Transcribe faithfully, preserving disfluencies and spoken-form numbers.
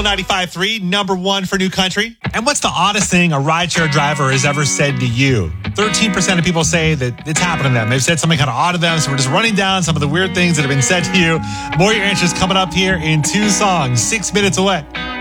ninety-five point three, number one for New Country. And what's the oddest thing a rideshare driver has ever said to you? thirteen percent of people say that it's happened to them. They've said something kind of odd to them, so we're just running down some of the weird things that have been said to you. More of your answers coming up here in two songs, six minutes away.